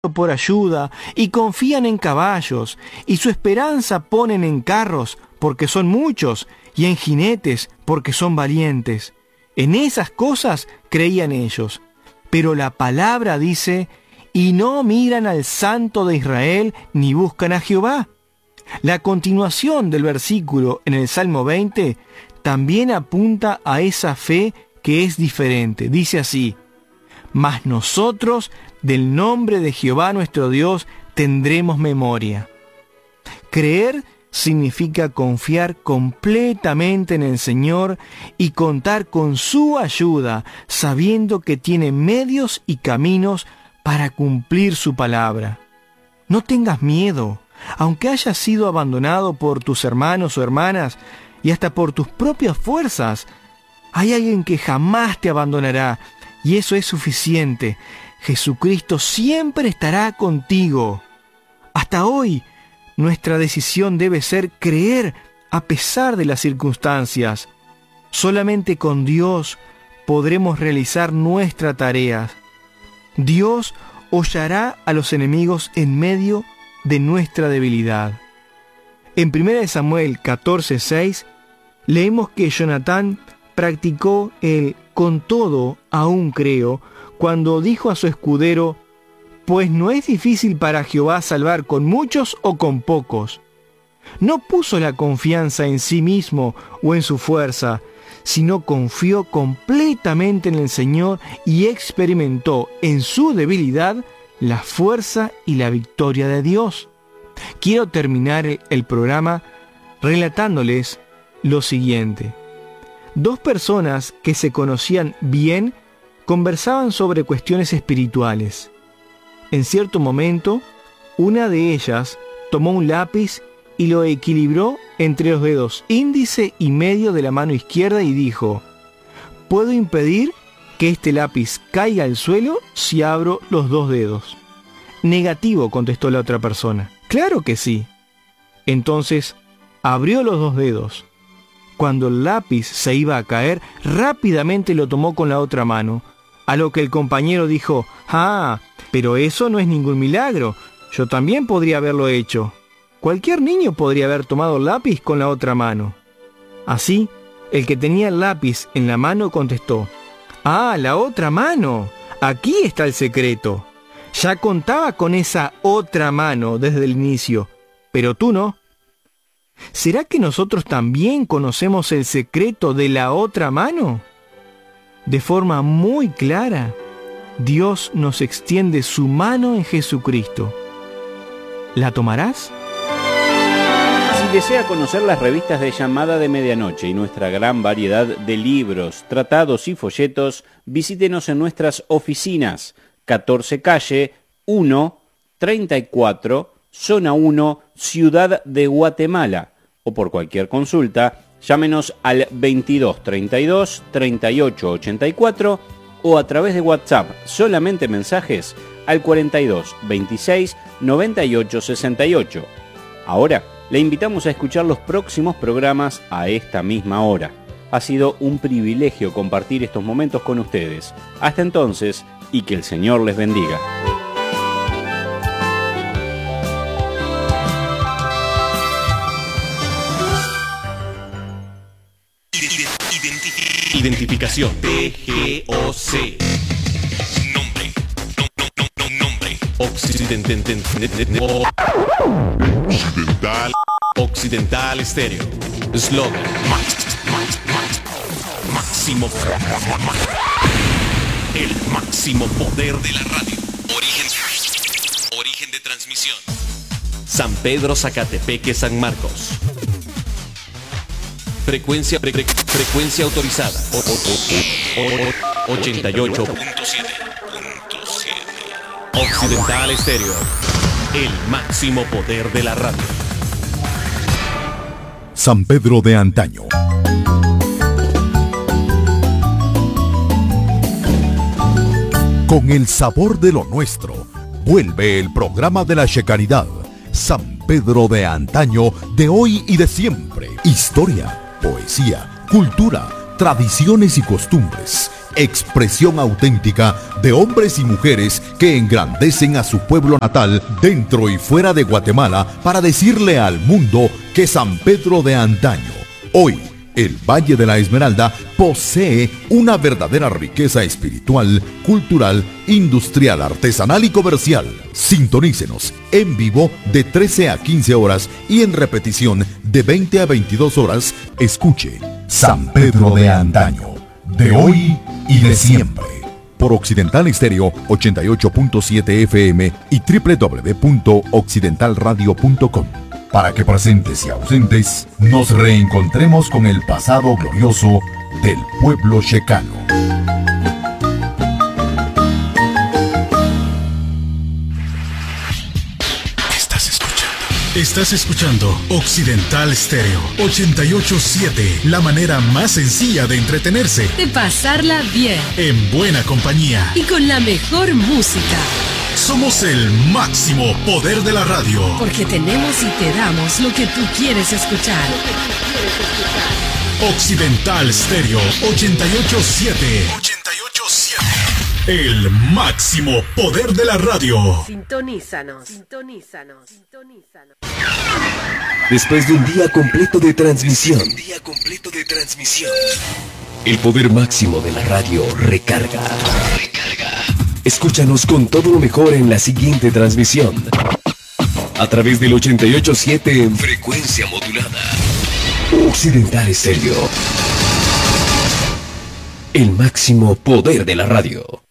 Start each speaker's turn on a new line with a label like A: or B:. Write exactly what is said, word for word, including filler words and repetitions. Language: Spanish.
A: por ayuda y confían en caballos, y su esperanza ponen en carros porque son muchos, y en jinetes porque son valientes. En esas cosas creían ellos. Pero la palabra dice, y no miran al Santo de Israel ni buscan a Jehová. La continuación del versículo en el Salmo veinte también apunta a esa fe que es diferente. Dice así: mas nosotros del nombre de Jehová nuestro Dios tendremos memoria. Creer significa confiar completamente en el Señor y contar con su ayuda, sabiendo que tiene medios y caminos para cumplir su palabra. No tengas miedo, aunque hayas sido abandonado por tus hermanos o hermanas y hasta por tus propias fuerzas. Hay alguien que jamás te abandonará, y eso es suficiente. Jesucristo siempre estará contigo. Hasta hoy, nuestra decisión debe ser creer a pesar de las circunstancias. Solamente con Dios podremos realizar nuestra tarea. Dios hollará a los enemigos en medio de nuestra debilidad. En primera de Samuel catorce seis leemos que Jonatán practicó el con todo aún creo cuando dijo a su escudero: pues no es difícil para Jehová salvar con muchos o con pocos. No puso la confianza en sí mismo o en su fuerza, sino confió completamente en el Señor y experimentó en su debilidad la fuerza y la victoria de Dios. Quiero terminar el programa relatándoles lo siguiente. Dos personas que se conocían bien conversaban sobre cuestiones espirituales. En cierto momento, una de ellas tomó un lápiz y lo equilibró entre los dedos índice y medio de la mano izquierda y dijo: ¿puedo impedir que este lápiz caiga al suelo si abro los dos dedos? Negativo, contestó la otra persona. Claro que sí. Entonces, abrió los dos dedos. Cuando el lápiz se iba a caer, rápidamente lo tomó con la otra mano, a lo que el compañero dijo: ah, pero eso no es ningún milagro, yo también podría haberlo hecho. Cualquier niño podría haber tomado el lápiz con la otra mano. Así, el que tenía el lápiz en la mano contestó: ah, la otra mano, aquí está el secreto. Ya contaba con esa otra mano desde el inicio, pero tú no. ¿Será que nosotros también conocemos el secreto de la otra mano? De forma muy clara, Dios nos extiende su mano en Jesucristo. ¿La tomarás?
B: Si desea conocer las revistas de Llamada de Medianoche y nuestra gran variedad de libros, tratados y folletos, visítenos en nuestras oficinas, catorce calle uno, treinta y cuatro, zona uno, Ciudad de Guatemala, o por cualquier consulta, llámenos al veintidós treinta y dos, treinta y ocho ochenta y cuatro o a través de WhatsApp, solamente mensajes, al cuarenta y dos veintiséis noventa y ocho sesenta y ocho. Ahora, le invitamos a escuchar los próximos programas a esta misma hora. Ha sido un privilegio compartir estos momentos con ustedes. Hasta entonces, y que el Señor les bendiga.
C: Identificación. T G O C. Nombre. No, no, no, no, nombre. Occidental. Occidental. Occidental Estéreo. Slogan. Máximo. El máximo poder de la radio. Origen. Origen de transmisión. San Pedro, Zacatepeque, San Marcos. Frecuencia, fre, frecuencia autorizada. O, o, o, o, ochenta y ocho punto siete. Occidental Estéreo. El máximo poder de la radio.
D: San Pedro de antaño. Con el sabor de lo nuestro, vuelve el programa de la Shekinah. San Pedro de antaño, de hoy y de siempre. Historia, poesía, cultura, tradiciones y costumbres, expresión auténtica de hombres y mujeres que engrandecen a su pueblo natal dentro y fuera de Guatemala para decirle al mundo que San Pedro de antaño, hoy, el Valle de la Esmeralda posee una verdadera riqueza espiritual, cultural, industrial, artesanal y comercial. Sintonícenos en vivo de trece a quince horas y en repetición de veinte a veintidós horas. Escuche San Pedro de antaño, de hoy y de siempre. Por Occidental Estéreo ochenta y ocho punto siete F M y doble u doble u doble u punto occidental radio punto com. Para que presentes y ausentes nos reencontremos con el pasado glorioso del pueblo checano.
E: Estás escuchando. Estás escuchando Occidental Estéreo ochenta y ocho punto siete, la manera más sencilla de entretenerse,
F: de pasarla bien,
E: en buena compañía
F: y con la mejor música.
E: Somos el máximo poder de la radio.
F: Porque tenemos y te damos lo que tú quieres escuchar.
E: Occidental Stereo ochenta y ocho punto siete. ochenta y ocho punto siete. El máximo poder de la radio.
F: Sintonízanos. Sintonízanos. Sintonízanos.
C: Después de un día completo de transmisión. Un día completo de transmisión. El poder máximo de la radio recarga. Recarga. Escúchanos con todo lo mejor en la siguiente transmisión. A través del ochenta y ocho punto siete en frecuencia modulada. Occidental Estéreo. El máximo poder de la radio.